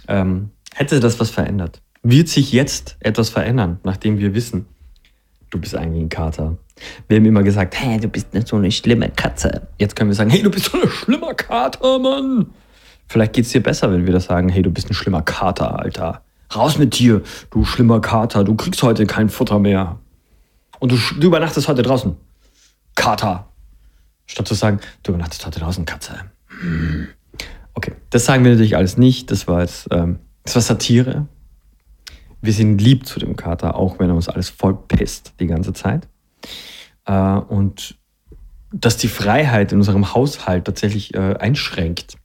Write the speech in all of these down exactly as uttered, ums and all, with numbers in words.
Ähm, hätte das was verändert? Wird sich jetzt etwas verändern, nachdem wir wissen, du bist eigentlich ein Kater? Wir haben immer gesagt, hey, du bist nicht so eine schlimme Katze. Jetzt können wir sagen, hey, du bist so ein schlimmer Kater, Mann. Vielleicht geht es dir besser, wenn wir das sagen, hey, du bist ein schlimmer Kater, Alter. Raus mit dir, du schlimmer Kater. Du kriegst heute kein Futter mehr. Und du, du übernachtest heute draußen. Kater. Statt zu sagen, du übernachtest heute draußen, Katze. Hm. Okay, das sagen wir natürlich alles nicht. Das war jetzt, ähm, das war Satire. Wir sind lieb zu dem Kater, auch wenn er uns alles voll pisst die ganze Zeit. Äh, und dass die Freiheit in unserem Haushalt tatsächlich äh, einschränkt.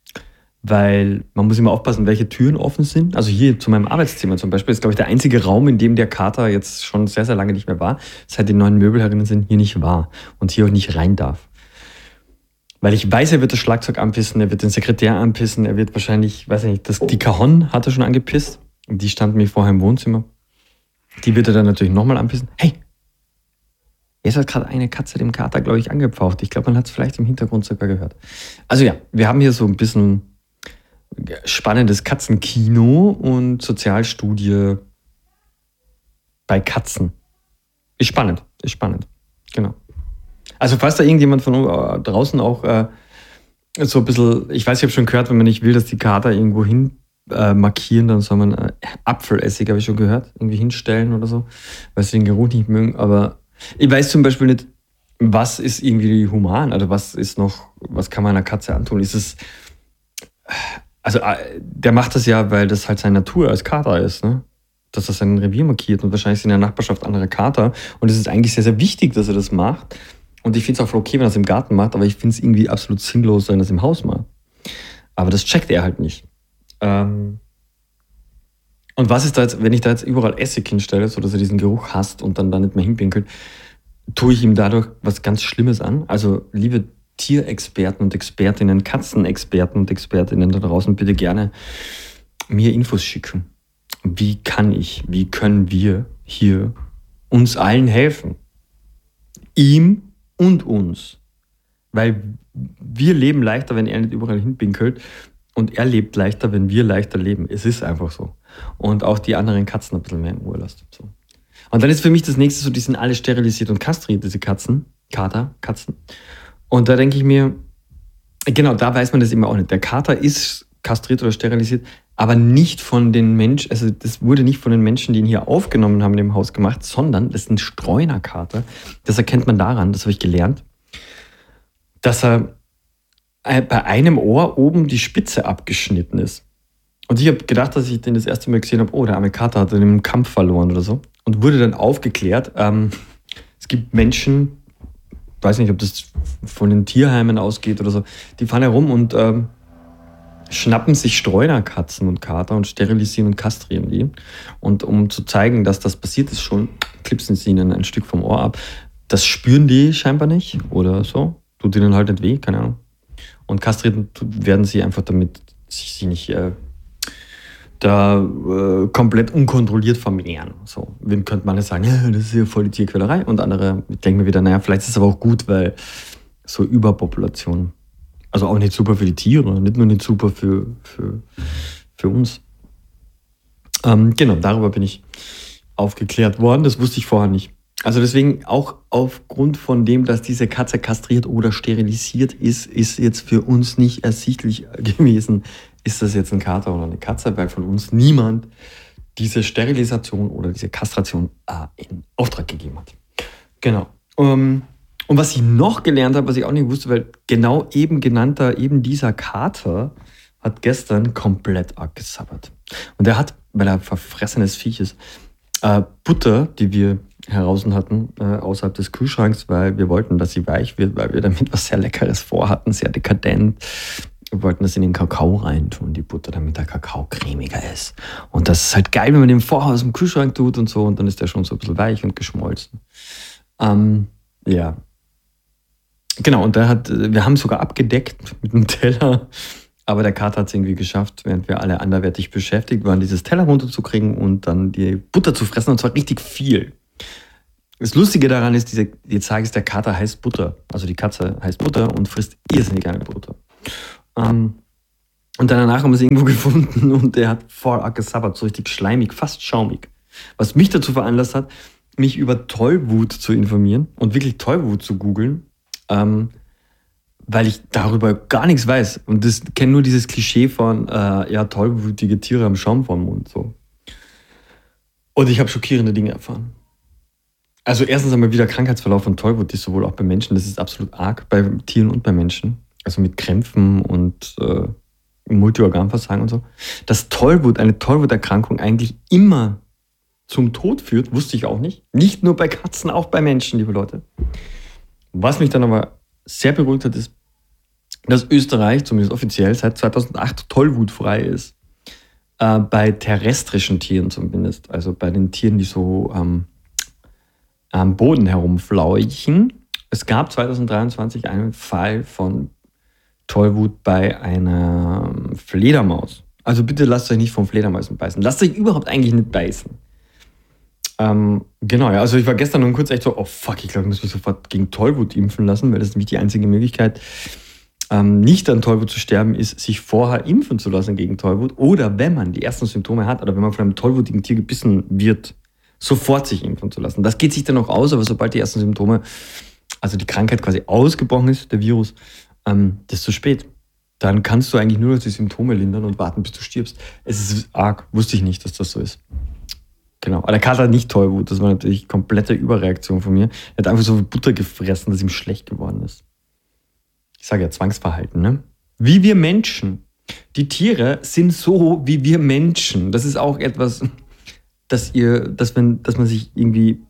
Weil man muss immer aufpassen, welche Türen offen sind. Also hier zu meinem Arbeitszimmer zum Beispiel ist, glaube ich, der einzige Raum, in dem der Kater jetzt schon sehr, sehr lange nicht mehr war, seit die neuen Möbel herinnen sind, hier nicht war und hier auch nicht rein darf. Weil ich weiß, er wird das Schlagzeug anpissen, er wird den Sekretär anpissen, er wird wahrscheinlich, weiß ich nicht, das, die Cajon hat er schon angepisst. Und die stand mir vorher im Wohnzimmer. Die wird er dann natürlich nochmal anpissen. Hey, jetzt hat gerade eine Katze dem Kater, glaube ich, angepfaucht. Ich glaube, man hat es vielleicht im Hintergrund sogar gehört. Also ja, wir haben hier so ein bisschen spannendes Katzenkino und Sozialstudie bei Katzen. Ist spannend, ist spannend. Genau. Also falls da irgendjemand von draußen auch äh, so ein bisschen, ich weiß, ich habe schon gehört, wenn man nicht will, dass die Kater irgendwo hin äh, markieren, dann soll man äh, Apfelessig, habe ich schon gehört, irgendwie hinstellen oder so, weil sie den Geruch nicht mögen. Aber ich weiß zum Beispiel nicht, was ist irgendwie human, also was ist noch, was kann man einer Katze antun? Ist es, also der macht das ja, weil das halt seine Natur als Kater ist, ne? Dass er sein Revier markiert und wahrscheinlich sind in der Nachbarschaft andere Kater und es ist eigentlich sehr, sehr wichtig, dass er das macht. Und ich finde es auch voll okay, wenn er es im Garten macht, aber ich finde es irgendwie absolut sinnlos, wenn er es im Haus macht. Aber das checkt er halt nicht. Ähm und was ist da jetzt, wenn ich da jetzt überall Essig hinstelle, sodass er diesen Geruch hasst und dann da nicht mehr hinpinkelt, tue ich ihm dadurch was ganz Schlimmes an? Also liebe Tierexperten und Expertinnen, Katzenexperten und Expertinnen da draußen, bitte gerne mir Infos schicken. Wie kann ich, wie können wir hier uns allen helfen? Ihm und uns. Weil wir leben leichter, wenn er nicht überall hinpinkelt und er lebt leichter, wenn wir leichter leben. Es ist einfach so. Und auch die anderen Katzen ein bisschen mehr in Ruhe lasst. So. Und dann ist für mich das nächste so, die sind alle sterilisiert und kastriert, diese Katzen, Kater, Katzen. Und da denke ich mir, genau, da weiß man das immer auch nicht. Der Kater ist kastriert oder sterilisiert, aber nicht von den Menschen, also das wurde nicht von den Menschen, die ihn hier aufgenommen haben, in dem Haus gemacht, sondern das ist ein Streunerkater. Das erkennt man daran, das habe ich gelernt, dass er bei einem Ohr oben die Spitze abgeschnitten ist. Und ich habe gedacht, dass ich den das erste Mal gesehen habe, oh, der arme Kater hat in einem Kampf verloren oder so. Und wurde dann aufgeklärt, ähm, es gibt Menschen, ich weiß nicht, ob das von den Tierheimen ausgeht oder so, die fahren herum und ähm, schnappen sich Streunerkatzen und Kater und sterilisieren und kastrieren die. Und um zu zeigen, dass das passiert ist schon, klipsen sie ihnen ein Stück vom Ohr ab. Das spüren die scheinbar nicht oder so. Tut ihnen halt nicht weh, keine Ahnung. Und kastriert werden sie einfach, damit sie nicht äh, da äh, komplett unkontrolliert vermehren. So, wem könnte man jetzt sagen, ja, das ist ja voll die Tierquälerei. Und andere denken mir wieder, naja, vielleicht ist es aber auch gut, weil so Überpopulation, also auch nicht super für die Tiere, nicht nur nicht super für, für, für uns. Ähm, genau, darüber bin ich aufgeklärt worden. Das wusste ich vorher nicht. Also deswegen auch aufgrund von dem, dass diese Katze kastriert oder sterilisiert ist, ist jetzt für uns nicht ersichtlich gewesen, ist das jetzt ein Kater oder eine Katze, weil von uns niemand diese Sterilisation oder diese Kastration äh, in Auftrag gegeben hat. Genau. Um, und was ich noch gelernt habe, was ich auch nicht wusste, weil genau eben genannter, eben dieser Kater hat gestern komplett abgesabbert. Und er hat, weil er verfressenes Viech ist, äh, Butter, die wir heraus hatten, äh, außerhalb des Kühlschranks, weil wir wollten, dass sie weich wird, weil wir damit was sehr Leckeres vorhatten, sehr dekadent. Wir wollten das in den Kakao reintun, die Butter, damit der Kakao cremiger ist. Und das ist halt geil, wenn man den vorher aus dem Kühlschrank tut und so, und dann ist der schon so ein bisschen weich und geschmolzen. Ähm, ja. Genau, und der hat, wir haben sogar abgedeckt mit einem Teller, aber der Kater hat es irgendwie geschafft, während wir alle anderweitig beschäftigt waren, dieses Teller runterzukriegen und dann die Butter zu fressen, und zwar richtig viel. Das Lustige daran ist, diese, jetzt sage ich, der Kater heißt Butter. Also die Katze heißt Butter und frisst irrsinnig gerne Butter. Ähm, Und dann danach haben wir es irgendwo gefunden und der hat voll arg gesabbert, so richtig schleimig, fast schaumig. Was mich dazu veranlasst hat, mich über Tollwut zu informieren und wirklich Tollwut zu googeln, ähm, weil ich darüber gar nichts weiß. Und das kenne nur dieses Klischee von, äh, ja, tollwütige Tiere haben Schaum vorm Mund. So. Und ich habe schockierende Dinge erfahren. Also erstens einmal wieder Krankheitsverlauf von Tollwut ist sowohl auch bei Menschen, das ist absolut arg, bei Tieren und bei Menschen. Also mit Krämpfen und äh, Multiorganversagen und so. Dass Tollwut, eine Tollwuterkrankung eigentlich immer zum Tod führt, wusste ich auch nicht. Nicht nur bei Katzen, auch bei Menschen, liebe Leute. Was mich dann aber sehr beruhigt hat, ist, dass Österreich, zumindest offiziell, seit zweitausendacht tollwutfrei ist. Äh, bei terrestrischen Tieren zumindest. Also bei den Tieren, die so ähm, am Boden herumfleuchen. Es gab zweitausenddreiundzwanzig einen Fall von Tollwut bei einer Fledermaus. Also bitte lasst euch nicht von Fledermäusen beißen. Lasst euch überhaupt eigentlich nicht beißen. Ähm, genau, ja, also ich war gestern nur kurz echt so, oh fuck, ich glaube, ich muss mich sofort gegen Tollwut impfen lassen, weil das ist nämlich die einzige Möglichkeit, ähm, nicht an Tollwut zu sterben, ist, sich vorher impfen zu lassen gegen Tollwut. Oder wenn man die ersten Symptome hat oder wenn man von einem tollwutigen Tier gebissen wird, sofort sich impfen zu lassen. Das geht sich dann auch aus, aber sobald die ersten Symptome, also die Krankheit quasi ausgebrochen ist, der Virus, ähm, das ist zu spät. Dann kannst du eigentlich nur die Symptome lindern und warten, bis du stirbst. Es ist arg, wusste ich nicht, dass das so ist. Genau, aber der Kater hat nicht Tollwut, das war natürlich komplette Überreaktion von mir. Er hat einfach so viel Butter gefressen, dass ihm schlecht geworden ist. Ich sage ja Zwangsverhalten, ne? Wie wir Menschen. Die Tiere sind so wie wir Menschen. Das ist auch etwas, dass ihr, dass wenn, dass man sich irgendwie,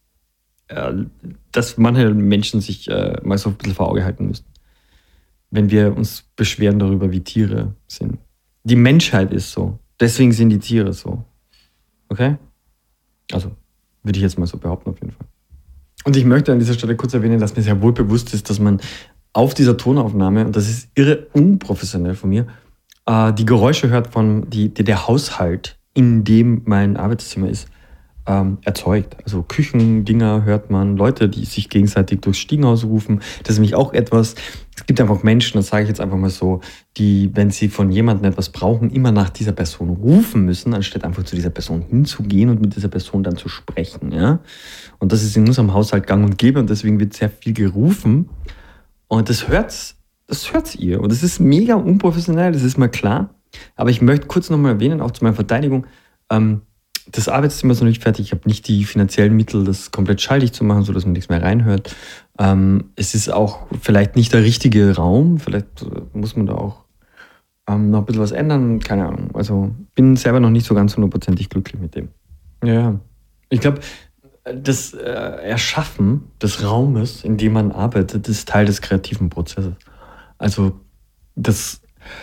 äh, dass manche Menschen sich äh, mal so ein bisschen vor Auge halten müssen. Wenn wir uns beschweren darüber, wie Tiere sind. Die Menschheit ist so. Deswegen sind die Tiere so. Okay? Also, würde ich jetzt mal so behaupten auf jeden Fall. Und ich möchte an dieser Stelle kurz erwähnen, dass mir sehr wohl bewusst ist, dass man auf dieser Tonaufnahme, und das ist irre unprofessionell von mir, äh, die Geräusche hört von, die, die der Haushalt, in dem mein Arbeitszimmer ist, ähm, erzeugt. Also Küchendinger hört man, Leute, die sich gegenseitig durchs Stiegenhaus rufen. Das ist nämlich auch etwas, es gibt einfach Menschen, das sage ich jetzt einfach mal so, die, wenn sie von jemandem etwas brauchen, immer nach dieser Person rufen müssen, anstatt einfach zu dieser Person hinzugehen und mit dieser Person dann zu sprechen. Ja? Und das ist in unserem Haushalt gang und gäbe und deswegen wird sehr viel gerufen. Und das hört's, das hört's ihr. Und das ist mega unprofessionell, das ist mal klar. Aber ich möchte kurz nochmal erwähnen, auch zu meiner Verteidigung, ähm, das Arbeitszimmer ist noch nicht fertig. Ich habe nicht die finanziellen Mittel, das komplett schalldicht zu machen, sodass man nichts mehr reinhört. Ähm, es ist auch vielleicht nicht der richtige Raum. Vielleicht äh, muss man da auch ähm, noch ein bisschen was ändern. Keine Ahnung. Also bin selber noch nicht so ganz hundertprozentig glücklich mit dem. Ja, ich glaube, das äh, Erschaffen des Raumes, in dem man arbeitet, ist Teil des kreativen Prozesses. Also das,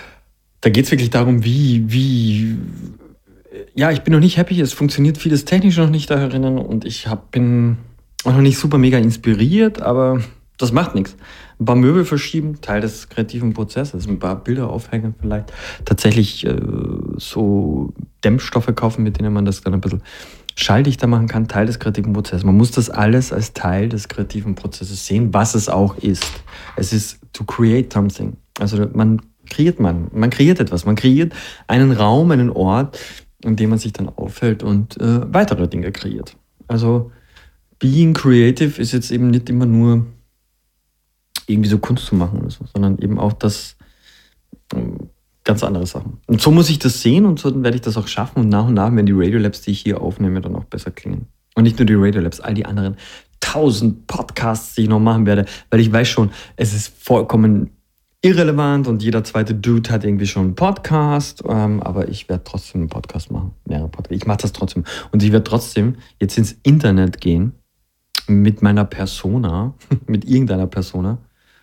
da geht es wirklich darum, wie, wie ja, ich bin noch nicht happy, es funktioniert vieles technisch noch nicht darin und ich hab, bin auch noch nicht super mega inspiriert, aber das macht nichts. Ein paar Möbel verschieben, Teil des kreativen Prozesses, ein paar Bilder aufhängen vielleicht, tatsächlich äh, so Dämmstoffe kaufen, mit denen man das dann ein bisschen schalldichter machen kann, Teil des kreativen Prozesses. Man muss das alles als Teil des kreativen Prozesses sehen, was es auch ist. Es ist to create something. Also man kreiert man, man kreiert etwas, man kreiert einen Raum, einen Ort, in dem man sich dann aufhält und äh, weitere Dinge kreiert. Also being creative ist jetzt eben nicht immer nur irgendwie so Kunst zu machen oder so, sondern eben auch das ähm, ganz andere Sachen. Und so muss ich das sehen und so werde ich das auch schaffen und nach und nach werden die Radiolabs, die ich hier aufnehme, dann auch besser klingen. Und nicht nur die Radiolabs, all die anderen tausend Podcasts, die ich noch machen werde, weil ich weiß schon, es ist vollkommen irrelevant und jeder zweite Dude hat irgendwie schon einen Podcast, ähm, aber ich werde trotzdem einen Podcast machen, mehrere Podcasts. Ich mache das trotzdem und ich werde trotzdem jetzt ins Internet gehen mit meiner Persona, mit irgendeiner Persona,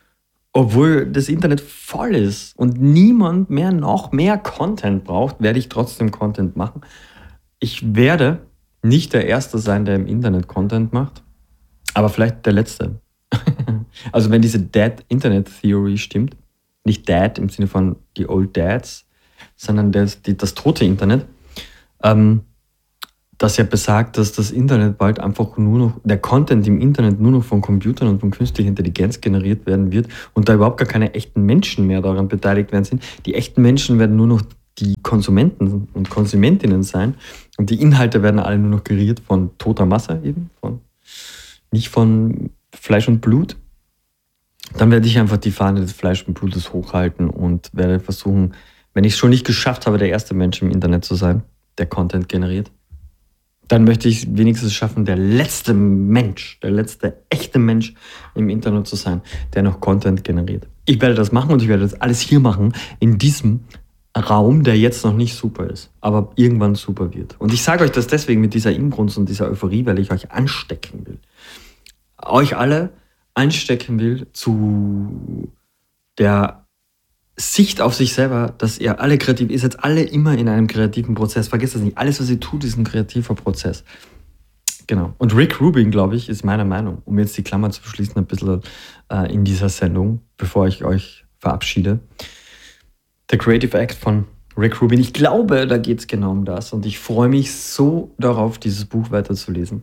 obwohl das Internet voll ist und niemand mehr noch mehr Content braucht, werde ich trotzdem Content machen. Ich werde nicht der Erste sein, der im Internet Content macht, aber vielleicht der Letzte. Also wenn diese Dead Internet Theory stimmt, nicht Dead im Sinne von die Old Dads, sondern das, die, das tote Internet, ähm, das ja besagt, dass das Internet bald einfach nur noch, der Content im Internet nur noch von Computern und von künstlicher Intelligenz generiert werden wird und da überhaupt gar keine echten Menschen mehr daran beteiligt werden sind. Die echten Menschen werden nur noch die Konsumenten und Konsumentinnen sein und die Inhalte werden alle nur noch kreiert von toter Masse eben, von, nicht von Fleisch und Blut. Dann werde ich einfach die Fahne des Fleisch und Blutes hochhalten und werde versuchen, wenn ich es schon nicht geschafft habe, der erste Mensch im Internet zu sein, der Content generiert, dann möchte ich wenigstens schaffen, der letzte Mensch, der letzte echte Mensch im Internet zu sein, der noch Content generiert. Ich werde das machen und ich werde das alles hier machen, in diesem Raum, der jetzt noch nicht super ist, aber irgendwann super wird. Und ich sage euch das deswegen mit dieser Inbrunst und dieser Euphorie, weil ich euch anstecken will. Euch alle anstecken will zu der Sicht auf sich selber, dass ihr alle kreativ, ihr seid alle immer in einem kreativen Prozess. Vergesst das nicht. Alles, was ihr tut, ist ein kreativer Prozess. Genau. Und Rick Rubin, glaube ich, ist meiner Meinung, um jetzt die Klammer zu beschließen, ein bisschen äh, in dieser Sendung, bevor ich euch verabschiede. Der Creative Act von Rick Rubin. Ich glaube, da geht es genau um das. Und ich freue mich so darauf, dieses Buch weiterzulesen.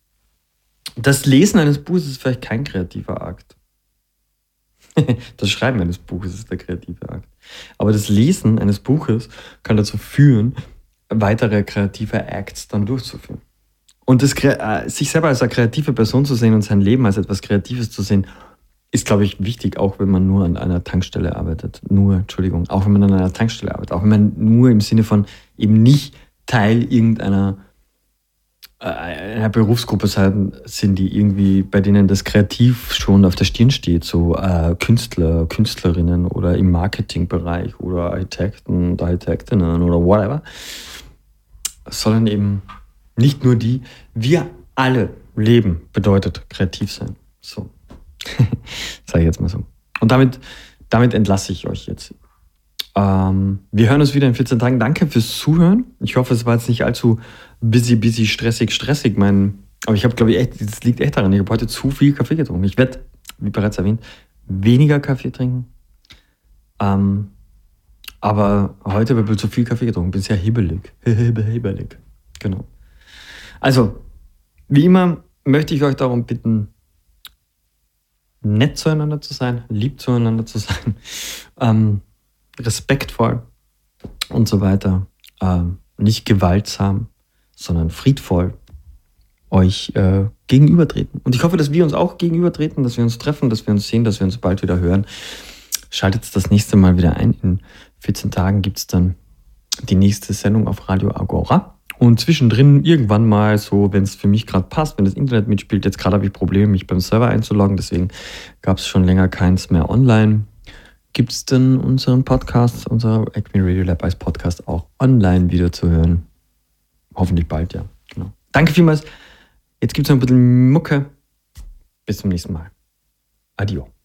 Das Lesen eines Buches ist vielleicht kein kreativer Akt. Das Schreiben eines Buches ist der kreative Akt. Aber das Lesen eines Buches kann dazu führen, weitere kreative Acts dann durchzuführen. Und das, äh, sich selber als eine kreative Person zu sehen und sein Leben als etwas Kreatives zu sehen, ist, glaube ich, wichtig, auch wenn man nur an einer Tankstelle arbeitet. Nur, Entschuldigung, auch wenn man an einer Tankstelle arbeitet. Auch wenn man nur im Sinne von eben nicht Teil irgendeiner einer Berufsgruppe sind, die irgendwie, bei denen das Kreativ schon auf der Stirn steht, so äh, Künstler, Künstlerinnen oder im Marketingbereich oder Architekten und Architektinnen oder whatever, sondern eben nicht nur die, wir alle leben bedeutet kreativ sein. So, sage ich jetzt mal so. Und damit, damit entlasse ich euch jetzt. Ähm, wir hören uns wieder in vierzehn Tagen. Danke fürs Zuhören. Ich hoffe, es war jetzt nicht allzu busy, busy, stressig, stressig. Mein, aber ich habe, glaube ich, echt, das liegt echt daran. Ich habe heute zu viel Kaffee getrunken. Ich werde, wie bereits erwähnt, weniger Kaffee trinken. Ähm, aber heute habe ich zu viel Kaffee getrunken. Bin sehr hibbelig. Hibbelig. Genau. Also, wie immer möchte ich euch darum bitten, nett zueinander zu sein, lieb zueinander zu sein, ähm, respektvoll und so weiter. Ähm, nicht gewaltsam, sondern friedvoll euch äh, gegenübertreten. Und ich hoffe, dass wir uns auch gegenübertreten, dass wir uns treffen, dass wir uns sehen, dass wir uns bald wieder hören. Schaltet das nächste Mal wieder ein. In vierzehn Tagen gibt es dann die nächste Sendung auf Radio Agora. Und zwischendrin irgendwann mal so, wenn es für mich gerade passt, wenn das Internet mitspielt, jetzt gerade habe ich Probleme, mich beim Server einzuloggen, deswegen gab es schon länger keins mehr online. Gibt es denn unseren Podcast, unser Acme Radio Lab als Podcast auch online wieder zu hören? Hoffentlich bald, ja. Genau. Danke vielmals. Jetzt gibt es noch ein bisschen Mucke. Bis zum nächsten Mal. Adio.